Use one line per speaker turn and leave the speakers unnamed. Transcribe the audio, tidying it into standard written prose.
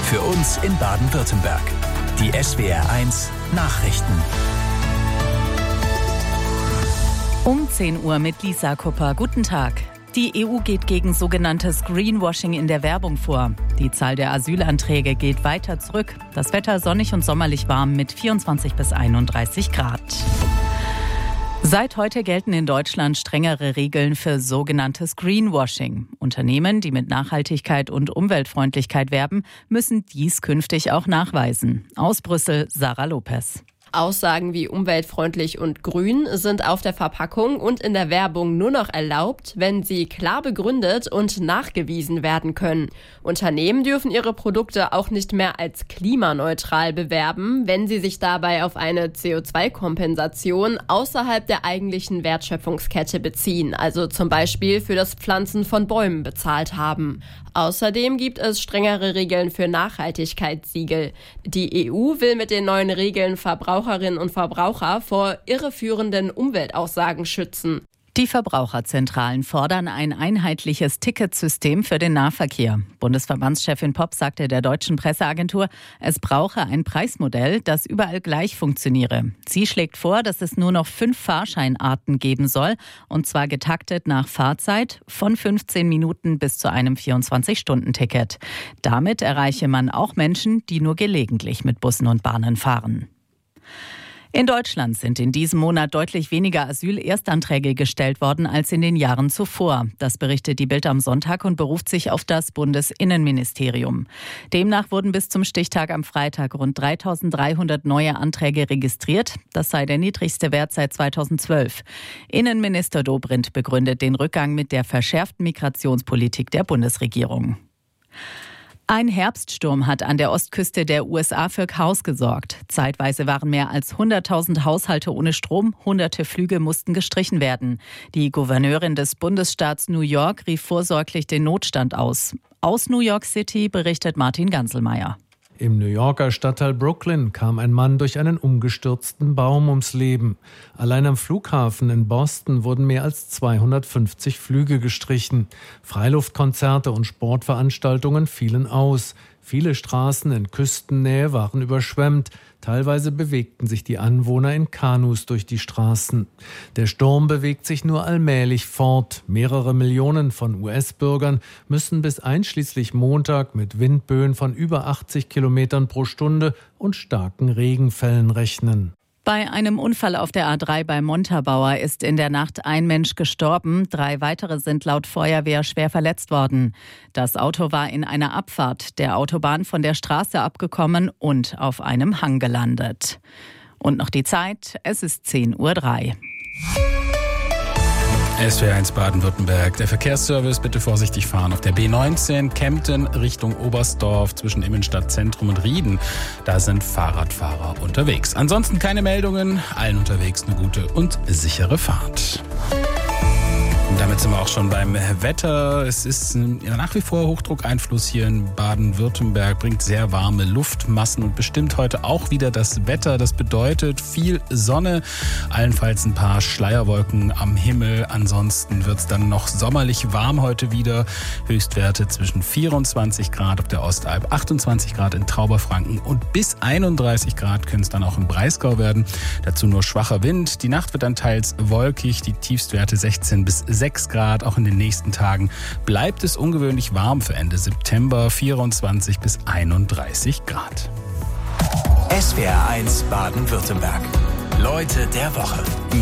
Für uns in Baden-Württemberg. Die SWR1 Nachrichten.
Um 10 Uhr mit Lisa Kupper. Guten Tag. Die EU geht gegen sogenanntes Greenwashing in der Werbung vor. Die Zahl der Asylanträge geht weiter zurück. Das Wetter sonnig und sommerlich warm mit 24 bis 31 Grad. Seit heute gelten in Deutschland strengere Regeln für sogenanntes Greenwashing. Unternehmen, die mit Nachhaltigkeit und Umweltfreundlichkeit werben, müssen dies künftig auch nachweisen. Aus Brüssel, Sarah Lopez.
Aussagen wie umweltfreundlich und grün sind auf der Verpackung und in der Werbung nur noch erlaubt, wenn sie klar begründet und nachgewiesen werden können. Unternehmen dürfen ihre Produkte auch nicht mehr als klimaneutral bewerben, wenn sie sich dabei auf eine CO2-Kompensation außerhalb der eigentlichen Wertschöpfungskette beziehen, also zum Beispiel für das Pflanzen von Bäumen bezahlt haben. Außerdem gibt es strengere Regeln für Nachhaltigkeitssiegel. Die EU will mit den neuen Regeln Verbraucherinnen und Verbraucher vor irreführenden Umweltaussagen schützen.
Die Verbraucherzentralen fordern ein einheitliches Ticketsystem für den Nahverkehr. Bundesverbandschefin Popp sagte der deutschen Presseagentur, es brauche ein Preismodell, das überall gleich funktioniere. Sie schlägt vor, dass es nur noch 5 Fahrscheinarten geben soll, und zwar getaktet nach Fahrzeit von 15 Minuten bis zu einem 24-Stunden-Ticket. Damit erreiche man auch Menschen, die nur gelegentlich mit Bussen und Bahnen fahren. In Deutschland sind in diesem Monat deutlich weniger Asylerstanträge gestellt worden als in den Jahren zuvor. Das berichtet die Bild am Sonntag und beruft sich auf das Bundesinnenministerium. Demnach wurden bis zum Stichtag am Freitag rund 3.300 neue Anträge registriert. Das sei der niedrigste Wert seit 2012. Innenminister Dobrindt begründet den Rückgang mit der verschärften Migrationspolitik der Bundesregierung. Ein Herbststurm hat an der Ostküste der USA für Chaos gesorgt. Zeitweise waren mehr als 100.000 Haushalte ohne Strom, hunderte Flüge mussten gestrichen werden. Die Gouverneurin des Bundesstaats New York rief vorsorglich den Notstand aus. Aus New York City berichtet Martin Ganselmeier.
Im New Yorker Stadtteil Brooklyn kam ein Mann durch einen umgestürzten Baum ums Leben. Allein am Flughafen in Boston wurden mehr als 250 Flüge gestrichen. Freiluftkonzerte und Sportveranstaltungen fielen aus. Viele Straßen in Küstennähe waren überschwemmt. Teilweise bewegten sich die Anwohner in Kanus durch die Straßen. Der Sturm bewegt sich nur allmählich fort. Mehrere Millionen von US-Bürgern müssen bis einschließlich Montag mit Windböen von über 80 Kilometern pro Stunde und starken Regenfällen rechnen.
Bei einem Unfall auf der A3 bei Montabaur ist in der Nacht ein Mensch gestorben. 3 weitere sind laut Feuerwehr schwer verletzt worden. Das Auto war in einer Abfahrt der Autobahn von der Straße abgekommen und auf einem Hang gelandet. Und noch die Zeit, es ist 10:03 Uhr.
SWR1 Baden-Württemberg. Der Verkehrsservice, bitte vorsichtig fahren. Auf der B19 Kempten Richtung Oberstdorf zwischen Innenstadtzentrum und Rieden. Da sind Fahrradfahrer unterwegs. Ansonsten keine Meldungen. Allen unterwegs eine gute und sichere Fahrt. Und damit sind wir auch schon beim Wetter. Es ist nach wie vor Hochdruckeinfluss hier in Baden-Württemberg, bringt sehr warme Luftmassen und bestimmt heute auch wieder das Wetter. Das bedeutet viel Sonne, allenfalls ein paar Schleierwolken am Himmel. Ansonsten wird es dann noch sommerlich warm heute wieder. Höchstwerte zwischen 24 Grad auf der Ostalb, 28 Grad in Trauberfranken und bis 31 Grad können es dann auch im Breisgau werden. Dazu nur schwacher Wind. Die Nacht wird dann teils wolkig, die Tiefstwerte 16 bis 6 Grad. Auch in den nächsten Tagen bleibt es ungewöhnlich warm für Ende September, 24 bis 31 Grad.
SWR1 Baden-Württemberg. Leute der Woche.